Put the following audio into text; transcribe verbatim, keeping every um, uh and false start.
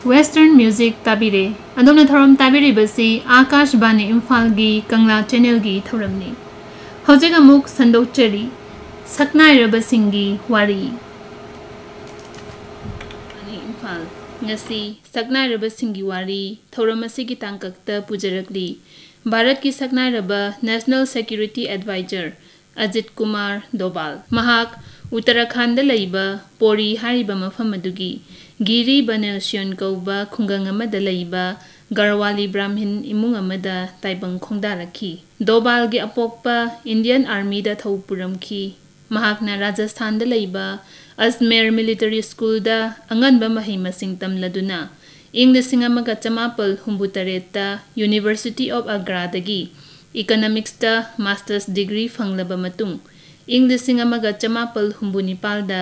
Western Music tabire adona thorom tabire basi Akash Bani Imphal gi Kangla channel gi thoramni hojek amuk sandokchari saknai rabasingi wari Bani Imphal ngasi saknai rabasingi wari thoramasi gi tangkakta pujarakli Bharat ki saknai raba National Security Advisor Ajit Kumar Dobal Mahak Uttarakhand laiba Pori hariba mafam adugi Giri Banelsion Kauba Kungang amada laiba Garwali Brahmin imung amada taibang khongdaraki Dobal gi apokpa Indian Army da thaupuramki Mahakna Rajasthan da laiba Ajmer Military School da anganba mahai masing tamladuna ing lising amaga chamapal humbutareta University of Agra dagi Economics da Master's degree fanglaba matung ing lising amaga chamapal humbunipal da